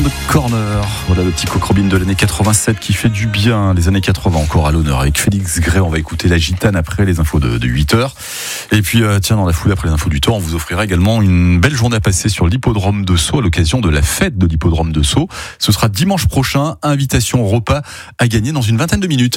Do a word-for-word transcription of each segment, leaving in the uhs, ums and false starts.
Corner, voilà le petit coq Robin de l'année quatre-vingt-sept qui fait du bien. Les années quatre-vingts encore à l'honneur avec Félix Gray. On va écouter la gitane après les infos de, de huit heures. Et puis euh, tiens, dans la foulée après les infos du temps, on vous offrira également une belle journée à passer sur l'hippodrome de Sceaux à l'occasion de la fête de l'hippodrome de Sceaux. Ce sera dimanche prochain. Invitation au repas à gagner dans une vingtaine de minutes.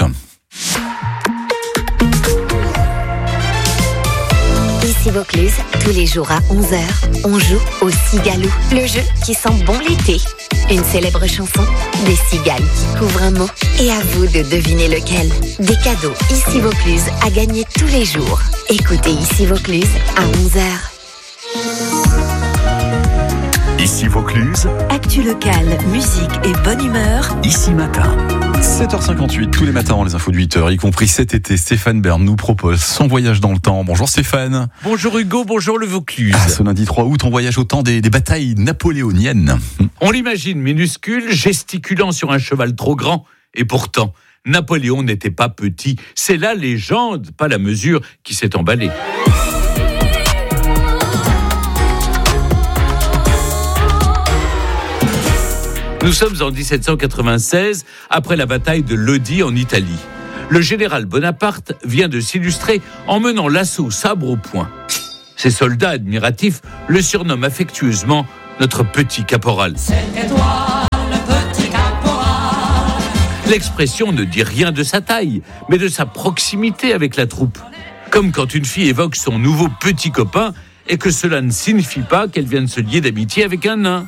Ici Vaucluse, tous les jours à onze heures, on joue au Cigaloux, le jeu qui sent bon l'été. Une célèbre chanson, des cigales qui couvrent un mot. Et à vous de deviner lequel. Des cadeaux Ici Vaucluse à gagner tous les jours. Écoutez Ici Vaucluse à onze heures. Ici Vaucluse, actu locale, musique et bonne humeur. Ici Matin. sept heures cinquante-huit, tous les matins, les infos de huit heures, y compris cet été. Stéphane Bern nous propose son voyage dans le temps. Bonjour Stéphane. Bonjour Hugo, bonjour le Vaucluse. Ah, ce lundi trois août, on voyage au temps des, des batailles napoléoniennes. On l'imagine minuscule, gesticulant sur un cheval trop grand. Et pourtant, Napoléon n'était pas petit. C'est la légende, pas la mesure, qui s'est emballée. Nous sommes en dix-sept cent quatre-vingt-seize, après la bataille de Lodi en Italie. Le général Bonaparte vient de s'illustrer en menant l'assaut sabre au poing. Ses soldats admiratifs le surnomment affectueusement notre petit caporal. C'était toi, le petit caporal. L'expression ne dit rien de sa taille, mais de sa proximité avec la troupe. Comme quand une fille évoque son nouveau petit copain et que cela ne signifie pas qu'elle vient de se lier d'amitié avec un nain.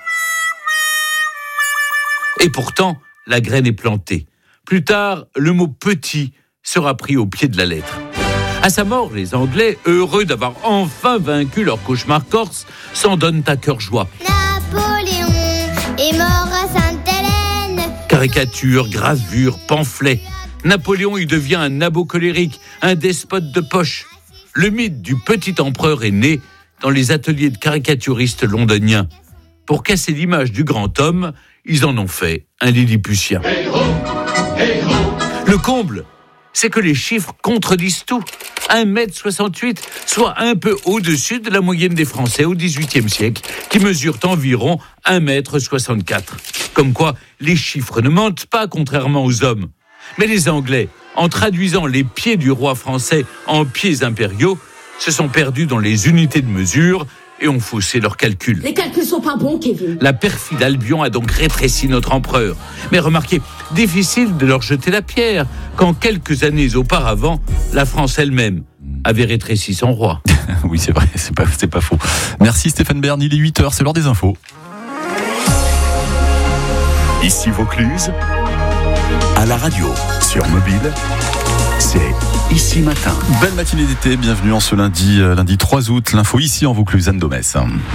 Et pourtant, la graine est plantée. Plus tard, le mot « petit » sera pris au pied de la lettre. À sa mort, les Anglais, heureux d'avoir enfin vaincu leur cauchemar corse, s'en donnent à cœur joie. Napoléon est mort à Sainte-Hélène. Caricatures, gravures, pamphlets. Napoléon y devient un nabo colérique, un despote de poche. Le mythe du petit empereur est né dans les ateliers de caricaturistes londoniens. Pour casser l'image du grand homme, ils en ont fait un lilliputien. Hey ho, hey ho. Le comble, c'est que les chiffres contredisent tout. un mètre soixante-huit, soit un peu au-dessus de la moyenne des Français au dix-huitième siècle, qui mesurent environ un mètre soixante-quatre. Comme quoi, les chiffres ne mentent pas, contrairement aux hommes. Mais les Anglais, en traduisant les pieds du roi français en pieds impériaux, se sont perdus dans les unités de mesure et ont faussé leurs calculs. Les calculs sont pas bons, Kevin. La perfide Albion a donc rétréci notre empereur. Mais remarquez, difficile de leur jeter la pierre, quand quelques années auparavant, la France elle-même avait rétréci son roi. Oui, c'est vrai, c'est pas, c'est pas faux. Merci Stéphane Bern, il est huit heures, c'est l'heure des infos. Ici Vaucluse, à la radio, sur mobile, c'est Ici Matin. Belle matinée d'été, bienvenue en ce lundi, euh, lundi trois août. L'info ici en Vaucluse, Anne Domès.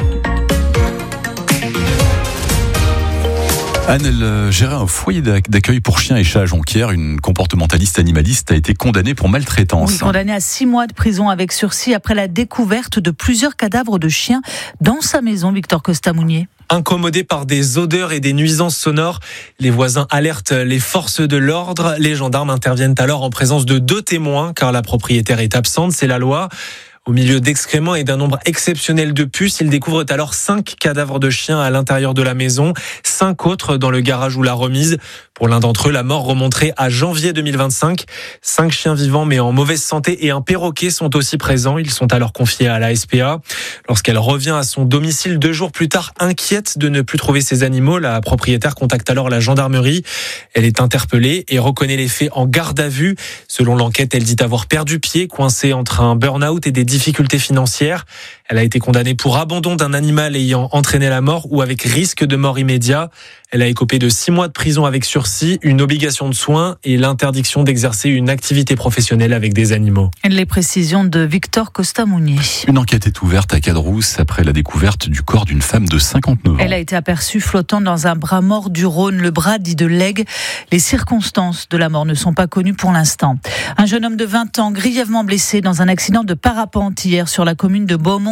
Anne, elle euh, gérait un foyer d'accueil pour chiens et chats à Jonquière. Une comportementaliste animaliste a été condamnée pour maltraitance. Oui, condamnée à six mois de prison avec sursis après la découverte de plusieurs cadavres de chiens dans sa maison. Victor Costa-Mounier. Incommodés par des odeurs et des nuisances sonores, les voisins alertent les forces de l'ordre. Les gendarmes interviennent alors en présence de deux témoins car la propriétaire est absente, c'est la loi. Au milieu d'excréments et d'un nombre exceptionnel de puces, ils découvrent alors cinq cadavres de chiens à l'intérieur de la maison, cinq autres dans le garage ou la remise. Pour l'un d'entre eux, la mort remonterait à janvier deux mille vingt-cinq. Cinq chiens vivants mais en mauvaise santé et un perroquet sont aussi présents. Ils sont alors confiés à la S P A. Lorsqu'elle revient à son domicile deux jours plus tard, inquiète de ne plus trouver ses animaux, la propriétaire contacte alors la gendarmerie. Elle est interpellée et reconnaît les faits en garde à vue. Selon l'enquête, elle dit avoir perdu pied, coincée entre un burn-out et des difficultés financières. Elle a été condamnée pour abandon d'un animal ayant entraîné la mort ou avec risque de mort immédiat. Elle a écopé de six mois de prison avec sursis, une obligation de soins et l'interdiction d'exercer une activité professionnelle avec des animaux. Les précisions de Victor Costa-Mounier. Une enquête est ouverte à Cadrousse après la découverte du corps d'une femme de cinquante-neuf ans. Elle a été aperçue flottant dans un bras mort du Rhône, le bras dit de l'Aigle. Les circonstances de la mort ne sont pas connues pour l'instant. Un jeune homme de vingt ans grièvement blessé dans un accident de parapente hier sur la commune de Beaumont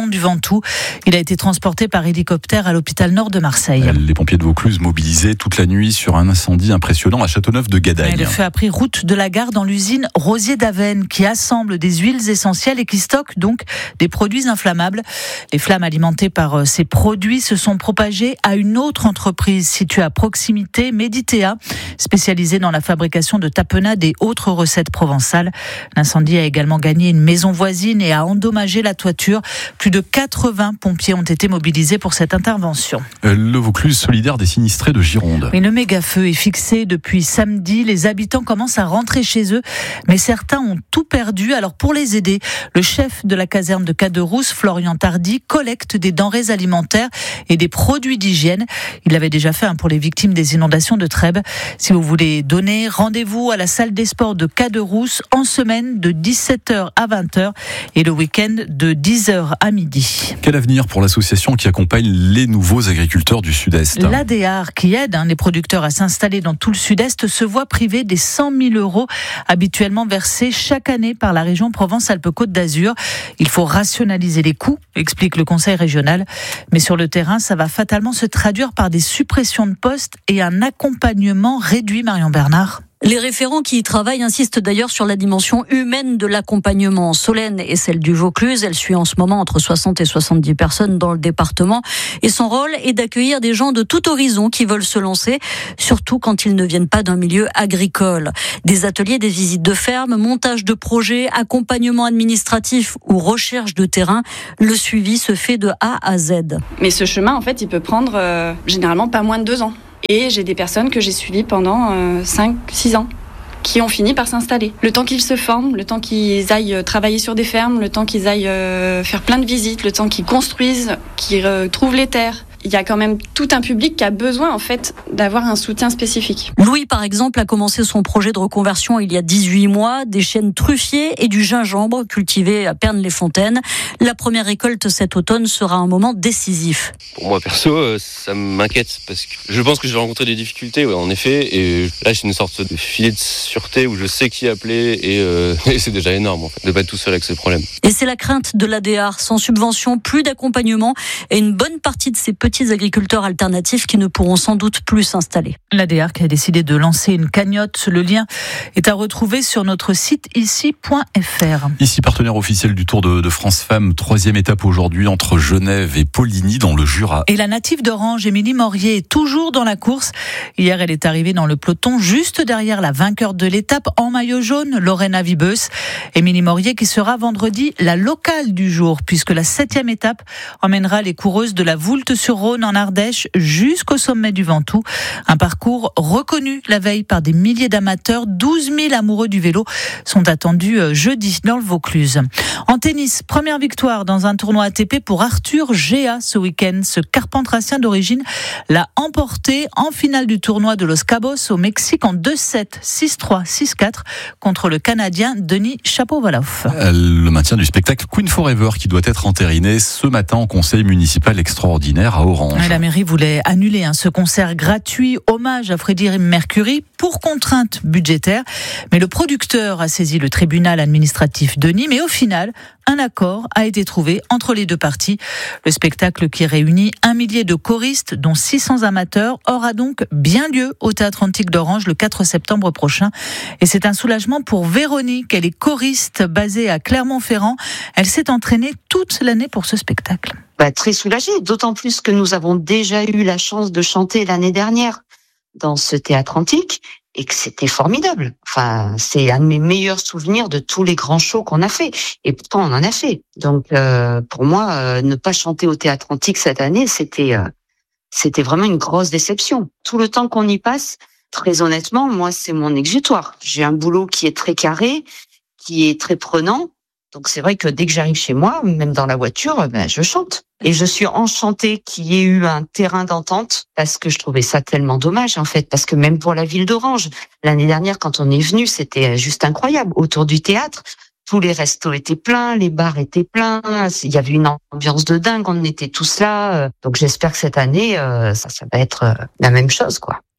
Mont du Ventoux. Il a été transporté par hélicoptère à l'hôpital Nord de Marseille. Les pompiers de Vaucluse mobilisés toute la nuit sur un incendie impressionnant à Châteauneuf-de-Gadagne. Le feu a pris route de la gare dans l'usine Rosier d'Avesnes qui assemble des huiles essentielles et qui stocke donc des produits inflammables. Les flammes alimentées par ces produits se sont propagées à une autre entreprise située à proximité, Meditea, spécialisée dans la fabrication de tapenades et autres recettes provençales. L'incendie a également gagné une maison voisine et a endommagé la toiture. Plus de quatre-vingts pompiers ont été mobilisés pour cette intervention. Le Vaucluse solidaire des sinistrés de Gironde. Mais le méga-feu est fixé depuis samedi. Les habitants commencent à rentrer chez eux, mais certains ont tout perdu. Alors pour les aider, le chef de la caserne de Caderousse, Florian Tardy, collecte des denrées alimentaires et des produits d'hygiène. Il l'avait déjà fait pour les victimes des inondations de Trèbes. Si vous voulez donner, rendez-vous à la salle des sports de Caderousse en semaine de dix-sept heures à vingt heures et le week-end de dix heures à midi. Quel avenir pour l'association qui accompagne les nouveaux agriculteurs du Sud-Est? L'A D R qui aide hein, les producteurs à s'installer dans tout le Sud-Est se voit privé des cent mille euros habituellement versés chaque année par la région Provence-Alpes-Côte d'Azur. Il faut rationaliser les coûts, explique le conseil régional. Mais sur le terrain, ça va fatalement se traduire par des suppressions de postes et un accompagnement réduit, Marion Bernard. Les référents qui y travaillent insistent d'ailleurs sur la dimension humaine de l'accompagnement. Solène est celle du Vaucluse. Elle suit en ce moment entre soixante et soixante-dix personnes dans le département. Et son rôle est d'accueillir des gens de tout horizon qui veulent se lancer, surtout quand ils ne viennent pas d'un milieu agricole. Des ateliers, des visites de ferme, montage de projets, accompagnement administratif ou recherche de terrain. Le suivi se fait de A à Z. Mais ce chemin, en fait, il peut prendre euh, généralement pas moins de deux ans. Et j'ai des personnes que j'ai suivies pendant euh, cinq six ans, qui ont fini par s'installer. Le temps qu'ils se forment, le temps qu'ils aillent travailler sur des fermes, le temps qu'ils aillent euh, faire plein de visites, le temps qu'ils construisent, qu'ils euh, trouvent les terres. Il y a quand même tout un public qui a besoin en fait d'avoir un soutien spécifique. Louis, par exemple, a commencé son projet de reconversion il y a dix-huit mois, des chênes truffiers et du gingembre cultivé à Pernes-les-Fontaines. La première récolte cet automne sera un moment décisif. Pour moi perso, ça m'inquiète parce que je pense que je vais rencontrer des difficultés, ouais, en effet. Et là, c'est une sorte de filet de sûreté où je sais qui appeler et, euh, et c'est déjà énorme en fait, de pas être tout seul avec ce problème. Et c'est la crainte de l'A D R, sans subvention, plus d'accompagnement et une bonne partie de ces petits petits agriculteurs alternatifs qui ne pourront sans doute plus s'installer. L'A D R qui a décidé de lancer une cagnotte. Le lien est à retrouver sur notre site ici point f r. Ici, partenaire officiel du Tour de, de France Femmes, troisième étape aujourd'hui entre Genève et Poligny dans le Jura. Et la native d'Orange, Émilie Morier, est toujours dans la course. Hier, elle est arrivée dans le peloton juste derrière la vainqueur de l'étape en maillot jaune, Lorena Wiebes. Émilie Morier qui sera vendredi la locale du jour puisque la septième étape emmènera les coureuses de la Voulte-sur-Rhône en Ardèche jusqu'au sommet du Ventoux. Un parcours reconnu la veille par des milliers d'amateurs. douze mille amoureux du vélo sont attendus jeudi dans le Vaucluse. En tennis, première victoire dans un tournoi A T P pour Arthur Géa ce week-end. Ce carpentracien d'origine l'a emporté en finale du tournoi de Los Cabos au Mexique en deux sept, six trois, six quatre contre le Canadien Denis Shapovalov. Le maintien du spectacle Queen Forever qui doit être entériné ce matin au conseil municipal extraordinaire à Orange. La mairie voulait annuler hein, ce concert gratuit, hommage à Freddie Mercury pour contrainte budgétaire. Mais le producteur a saisi le tribunal administratif de Nîmes et au final, un accord a été trouvé entre les deux parties. Le spectacle qui réunit un millier de choristes, dont six cents amateurs, aura donc bien lieu au Théâtre Antique d'Orange le quatre septembre prochain. Et c'est un soulagement pour Véronique. Elle est choriste basée à Clermont-Ferrand. Elle s'est entraînée toute l'année pour ce spectacle. Bah, très soulagée, d'autant plus que nous avons déjà eu la chance de chanter l'année dernière dans ce théâtre antique et que c'était formidable. Enfin, c'est un de mes meilleurs souvenirs de tous les grands shows qu'on a fait. Et pourtant, on en a fait. Donc, euh, pour moi, euh, ne pas chanter au théâtre antique cette année, c'était euh, c'était vraiment une grosse déception. Tout le temps qu'on y passe, très honnêtement, moi, c'est mon exutoire. J'ai un boulot qui est très carré, qui est très prenant. Donc c'est vrai que dès que j'arrive chez moi, même dans la voiture, ben je chante. Et je suis enchantée qu'il y ait eu un terrain d'entente parce que je trouvais ça tellement dommage en fait. Parce que même pour la ville d'Orange, l'année dernière quand on est venu, c'était juste incroyable. Autour du théâtre, tous les restos étaient pleins, les bars étaient pleins. Il y avait une ambiance de dingue, on était tous là. Donc j'espère que cette année, ça, ça va être la même chose quoi.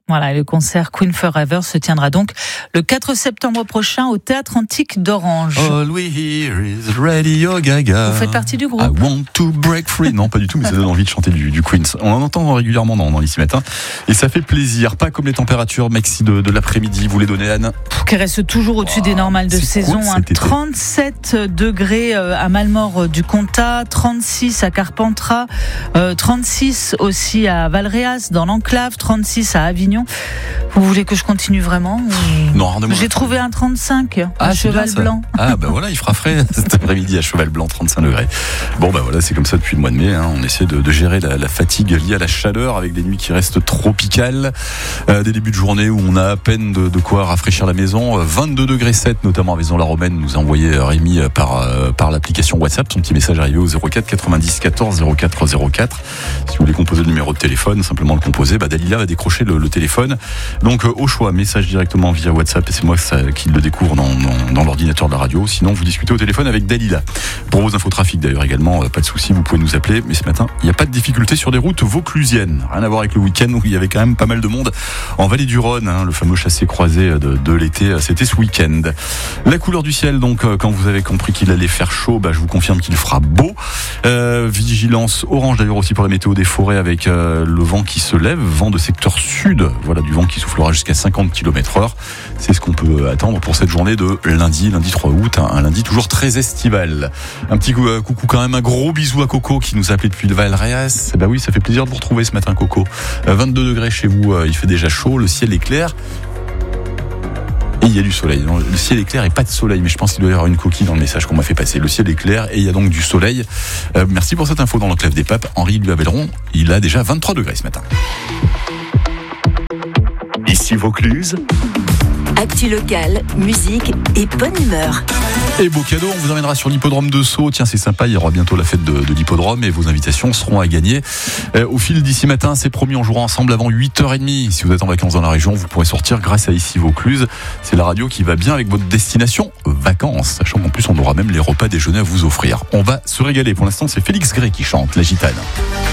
Voilà, le concert Queen Forever se tiendra donc le quatre septembre prochain au Théâtre Antique d'Orange. All we hear is Radio Gaga. Vous faites partie du groupe? I want to break free. Non, pas du tout, mais ça donne envie de chanter du, du Queen. On en entend régulièrement dans, dans l'Ici Matin. Et ça fait plaisir. Pas comme les températures, maxi de, de l'après-midi. Vous les donnez, Anne? Qui reste toujours au-dessus oh, des normales de saison. Hein. trente-sept degrés à Malmort du Comtat, trente-six à Carpentras, euh, trente-six aussi à Valréas, dans l'Enclave, trente-six à Avignon. Vous voulez que je continue vraiment? Non, j'ai trouvé un trente-cinq ah, à Cheval Blanc. Ah bah voilà, il fera frais cet après-midi à Cheval Blanc, trente-cinq degrés. Bon bah voilà, c'est comme ça depuis le mois de mai. Hein. On essaie de, de gérer la, la fatigue liée à la chaleur avec des nuits qui restent tropicales, euh, des débuts de journée où on a à peine de, de quoi rafraîchir la maison. vingt-deux degrés sept, notamment à Vaison-la-Romaine, nous a envoyé Rémi par euh, par l'application WhatsApp. Son petit message arrivé au zéro quatre quatre-vingt-dix quatorze zéro quatre zéro quatre. Si vous voulez composer le numéro de téléphone, simplement le composer. Bah Dalila va décrocher le, le téléphone. Donc euh, au choix, message directement via WhatsApp, et c'est moi ça, qui le découvre dans, dans, dans l'ordinateur de la radio. Sinon, vous discutez au téléphone avec Dalila. Pour vos infos trafic d'ailleurs également, euh, pas de souci, vous pouvez nous appeler. Mais ce matin, il n'y a pas de difficulté sur des routes vauclusiennes. Rien à voir avec le week-end où il y avait quand même pas mal de monde en vallée du Rhône. Hein, le fameux chassé-croisé de, de l'été, c'était ce week-end. La couleur du ciel, donc euh, quand vous avez compris qu'il allait faire chaud, bah, je vous confirme qu'il fera beau. Euh, vigilance orange d'ailleurs aussi pour la météo des forêts avec euh, le vent qui se lève, vent de secteur sud. Voilà, du vent qui soufflera jusqu'à cinquante kilomètres heure. C'est ce qu'on peut attendre pour cette journée de lundi, lundi trois août, un lundi toujours très estival. Un petit coup, euh, coucou quand même, un gros bisou à Coco qui nous appelait depuis le Valréas. Bah oui, ça fait plaisir de vous retrouver ce matin, Coco. Euh, vingt-deux degrés chez vous, euh, il fait déjà chaud, le ciel est clair. Et il y a du soleil. Non, le ciel est clair et pas de soleil, mais je pense qu'il doit y avoir une coquille dans le message qu'on m'a fait passer. Le ciel est clair et il y a donc du soleil. Euh, merci pour cette info dans l'enclave des Papes. Henri Louis-Abelleron, il a déjà vingt-trois degrés ce matin. Ici Vaucluse. Actu locale, musique et bonne humeur. Et beau cadeau, on vous emmènera sur l'hippodrome de Sceaux. Tiens, c'est sympa, il y aura bientôt la fête de, de l'hippodrome et vos invitations seront à gagner. Euh, au fil d'ici matin, c'est promis, on jouera ensemble avant huit heures trente. Si vous êtes en vacances dans la région, vous pourrez sortir grâce à Ici Vaucluse. C'est la radio qui va bien avec votre destination vacances. Sachant qu'en plus, on aura même les repas déjeuner à vous offrir. On va se régaler. Pour l'instant, c'est Félix Gray qui chante, La Gitane.